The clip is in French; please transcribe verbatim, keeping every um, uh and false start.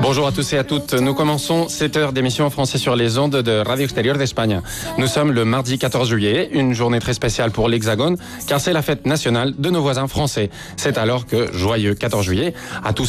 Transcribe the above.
Bonjour à tous et à toutes. Nous commençons cette heure d'émission en français sur les ondes de Radio Extérieure d'Espagne. Nous sommes le mardi quatorze juillet, une journée très spéciale pour l'Hexagone, car c'est la fête nationale de nos voisins français. C'est alors que joyeux quatorze juillet à tous